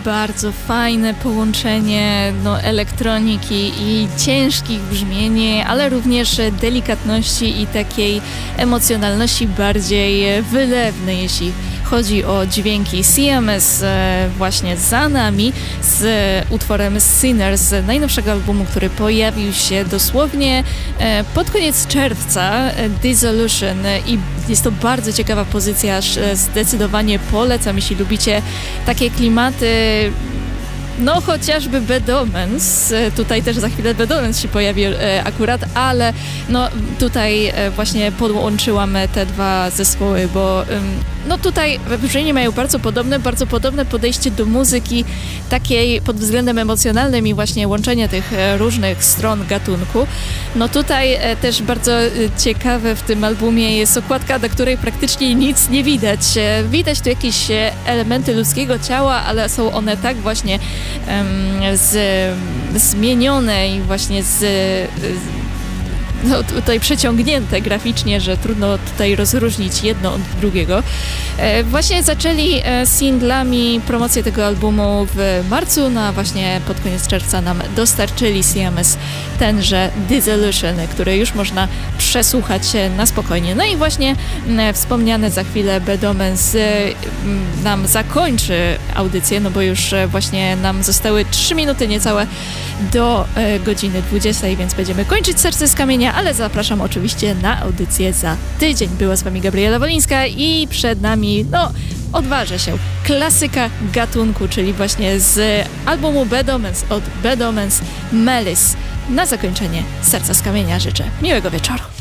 bardzo fajne połączenie elektroniki i ciężkich brzmień, ale również delikatności i takiej emocjonalności bardziej wylewnej, jeśli chodzi o dźwięki. CMS właśnie za nami z utworem Sinners, najnowszego albumu, który pojawił się dosłownie pod koniec czerwca, Dissolution, i jest to bardzo ciekawa pozycja, zdecydowanie polecam, jeśli lubicie takie klimaty. Chociażby Bad Omens, tutaj też za chwilę Bad Omens się pojawi akurat, ale tutaj właśnie podłączyłam te dwa zespoły, bo tutaj brzmienie mają bardzo podobne podejście do muzyki, takiej pod względem emocjonalnym i właśnie łączenie tych różnych stron gatunku. Tutaj też bardzo ciekawe w tym albumie jest okładka, na której praktycznie nic nie widać. Widać tu jakieś elementy ludzkiego ciała, ale są one tak właśnie zmienione i właśnie tutaj przeciągnięte graficznie, że trudno tutaj rozróżnić jedno od drugiego. Właśnie zaczęli singlami promocję tego albumu w marcu, a właśnie pod koniec czerwca nam dostarczyli CMS tenże Dissolution, który już można przesłuchać na spokojnie. I właśnie wspomniane za chwilę Bad Omens nam zakończy audycję, bo już właśnie nam zostały 3 minuty niecałe do godziny 20, więc będziemy kończyć Serce z Kamienia, ale zapraszam oczywiście na audycję za tydzień. Była z wami Gabriela Wolińska i przed nami, odważę się, klasyka gatunku, czyli właśnie z albumu Bad Omens od Bad Omens, Malice. Na zakończenie Serca z Kamienia życzę miłego wieczoru.